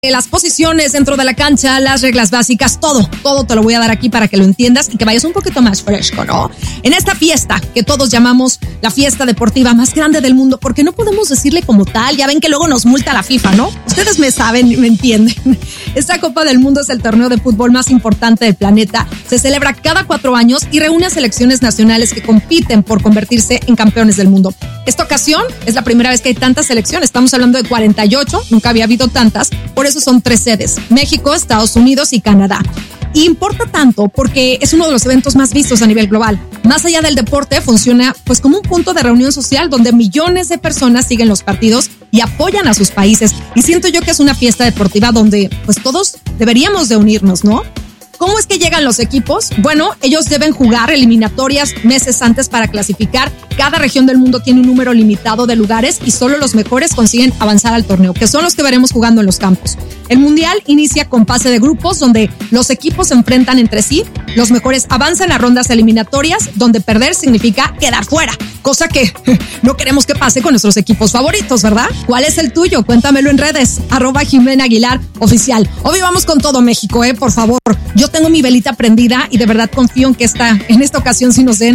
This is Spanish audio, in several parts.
Las posiciones dentro de la cancha, las reglas básicas, todo te lo voy a dar aquí para que lo entiendas y que vayas un poquito más fresco, ¿no? En esta fiesta que todos llamamos la fiesta deportiva más grande del mundo, porque no podemos decirle como tal, ya ven que luego nos multa la FIFA, ¿no? Ustedes me saben y me entienden. Esta Copa del Mundo es el torneo de fútbol más importante del planeta, se celebra cada 4 años y reúne a selecciones nacionales que compiten por convertirse en campeones del mundo. Esta ocasión es la primera vez que hay tantas selecciones, estamos hablando de 48, nunca había habido tantas, por eso son 3 sedes, México, Estados Unidos y Canadá. Y importa tanto porque es uno de los eventos más vistos a nivel global. Más allá del deporte, funciona pues como un punto de reunión social donde millones de personas siguen los partidos y apoyan a sus países. Y siento yo que es una fiesta deportiva donde pues todos deberíamos de unirnos, ¿no? ¿Cómo es que llegan los equipos? Bueno, ellos deben jugar eliminatorias meses antes para clasificar. Cada región del mundo tiene un número limitado de lugares y solo los mejores consiguen avanzar al torneo, que son los que veremos jugando en los campos. El Mundial inicia con fase de grupos donde los equipos se enfrentan entre sí. Los mejores avanzan a rondas eliminatorias donde perder significa quedar fuera, cosa que no queremos que pase con nuestros equipos favoritos, ¿verdad? ¿Cuál es el tuyo? Cuéntamelo en redes, @JimenaAguilar_oficial. Hoy vamos con todo México, por favor. Yo tengo mi velita prendida y de verdad confío en que en esta ocasión sí nos den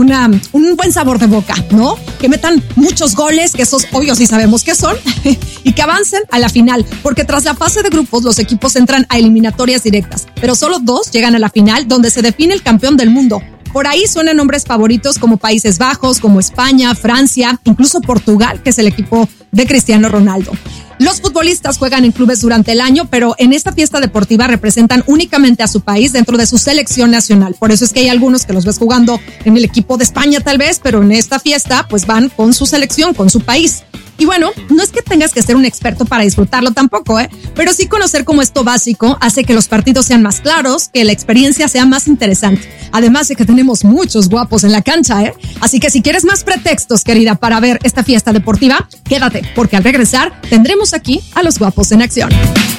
un buen sabor de boca, ¿no? Que metan muchos goles, que esos obvios sí sabemos qué son, y que avancen a la final, porque tras la fase de grupos los equipos entran a eliminatorias directas, pero solo 2 llegan a la final donde se define el campeón del mundo. Por ahí suenan nombres favoritos como Países Bajos, como España, Francia, incluso Portugal, que es el equipo de Cristiano Ronaldo. Los futbolistas juegan en clubes durante el año, pero en esta fiesta deportiva representan únicamente a su país dentro de su selección nacional. Por eso es que hay algunos que los ves jugando en el equipo de España tal vez, pero en esta fiesta pues van con su selección, con su país. Y bueno, no es que tengas que ser un experto para disfrutarlo tampoco, pero sí conocer como esto básico hace que los partidos sean más claros, que la experiencia sea más interesante. Además de que tenemos muchos guapos en la cancha, Así que si quieres más pretextos, querida, para ver esta fiesta deportiva, quédate, porque al regresar tendremos aquí a los guapos en acción.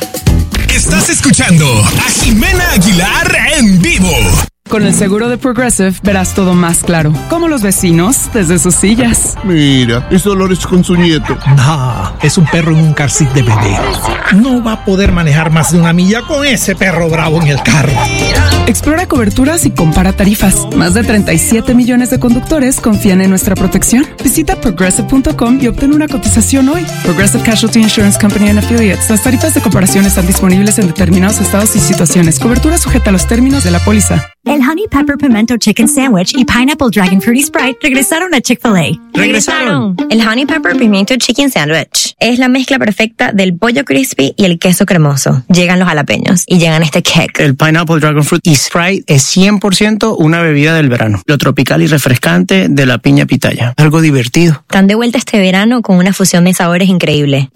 Estás escuchando a Jimena Aguilar en vivo. Con el seguro de Progressive verás todo más claro, como los vecinos desde sus sillas. Mira, es Dolores con su nieto. No, es un perro en un car seat de bebé. No va a poder manejar más de 1 milla con ese perro bravo en el carro. Explora coberturas y compara tarifas. Más de 37 millones de conductores confían en nuestra protección. Visita Progressive.com y obtén una cotización hoy. Progressive Casualty Insurance Company and Affiliates. Las tarifas de comparación están disponibles en determinados estados y situaciones. Cobertura sujeta a los términos de la póliza. El Honey Pepper Pimento Chicken Sandwich y Pineapple Dragon Fruity Sprite regresaron a Chick-fil-A. ¡Regresaron! El Honey Pepper Pimiento Chicken Sandwich es la mezcla perfecta del pollo crispy y el queso cremoso. Llegan los jalapeños y llegan este kick. El Pineapple Dragon Fruity Sprite es 100% una bebida del verano. Lo tropical y refrescante de la piña pitaya. Algo divertido. Están de vuelta este verano con una fusión de sabores increíble.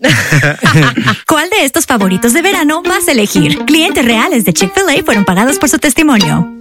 ¿Cuál de estos favoritos de verano vas a elegir? Clientes reales de Chick-fil-A fueron pagados por su testimonio.